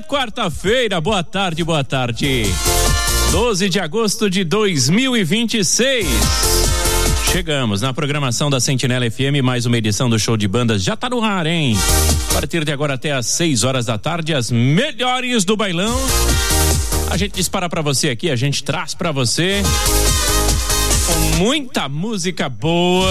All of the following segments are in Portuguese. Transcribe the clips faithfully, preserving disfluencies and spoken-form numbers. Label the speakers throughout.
Speaker 1: quarta-feira, boa tarde, boa tarde. doze de agosto de dois mil e vinte e seis. Chegamos na programação da Sentinela F M, mais uma edição do Show de Bandas já tá no ar, hein? A partir de agora até às seis horas da tarde, as melhores do bailão. A gente dispara pra você aqui, a gente traz pra você com muita música boa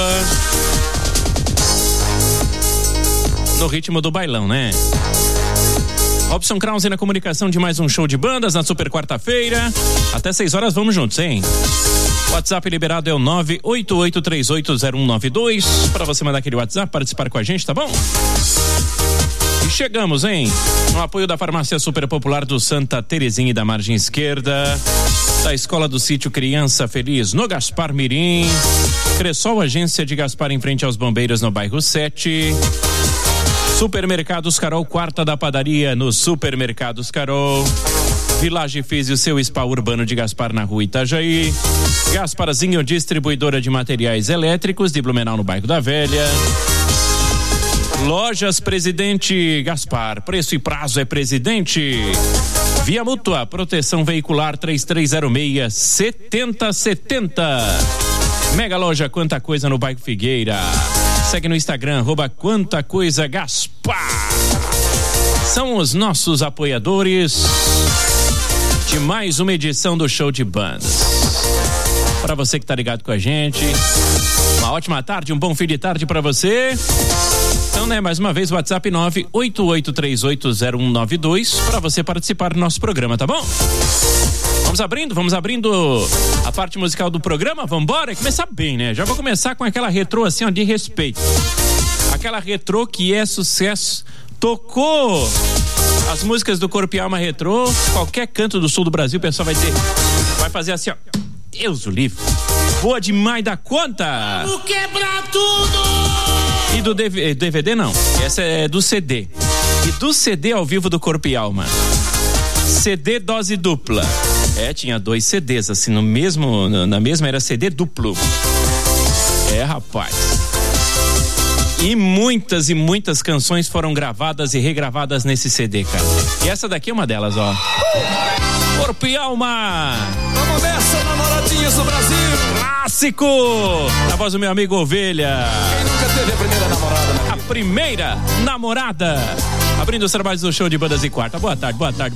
Speaker 1: no ritmo do bailão, né? Robson Krause na comunicação de mais um Show de Bandas na super quarta-feira. Até seis horas, vamos juntos, hein? WhatsApp liberado é o nove oito oito três oito zero um nove dois para você mandar aquele WhatsApp, participar com a gente, tá bom? E chegamos, hein? No apoio da Farmácia Super Popular do Santa Terezinha e da Margem Esquerda, da Escola do Sítio Criança Feliz no Gaspar Mirim, Cressol Agência de Gaspar em frente aos Bombeiros no bairro sete, Supermercados Carol, quarta da padaria no Supermercados Carol, Village Físio, seu spa urbano de Gaspar na rua Itajaí, Gasparzinho, distribuidora de materiais elétricos de Blumenau no bairro da Velha, Lojas Presidente Gaspar, preço e prazo é Presidente, Via Mútua, proteção veicular três três zero seis sete zero sete zero, Mega Loja Quanta Coisa no bairro Figueira. Segue no Instagram, arroba Quanta Coisa Gaspar. São os nossos apoiadores de mais uma edição do Show de Bandas. Para você que tá ligado com a gente, uma ótima tarde, um bom fim de tarde para você. Então, né, mais uma vez, WhatsApp nove oito oito três oito zero um nove dois para você participar do nosso programa, tá bom? Vamos abrindo, vamos abrindo a parte musical do programa, vambora, começar bem, né? Já vou começar com aquela retrô assim, ó, de respeito. Aquela retrô que é sucesso, tocou as músicas do Corpo e Alma Retrô, qualquer canto do sul do Brasil, o pessoal vai ter, vai fazer assim, ó, Deus o livre, boa demais da conta.
Speaker 2: Vamos quebrar tudo!
Speaker 1: E do D V D não, essa é do C D. E do C D ao vivo do Corpo e Alma, C D dose dupla. É, tinha dois C Ds, assim, no mesmo, na mesma era C D duplo. É, rapaz. E muitas e muitas canções foram gravadas e regravadas nesse C D, cara. E essa daqui é uma delas, ó. Corpo e Alma.
Speaker 2: Vamos nessa, namoradinhas do Brasil.
Speaker 1: Clássico. Na voz do meu amigo Ovelha.
Speaker 2: Quem nunca teve a primeira namorada, né?
Speaker 1: A primeira namorada. Abrindo os trabalhos do Show de Bandas e Quarta. Boa tarde, boa tarde.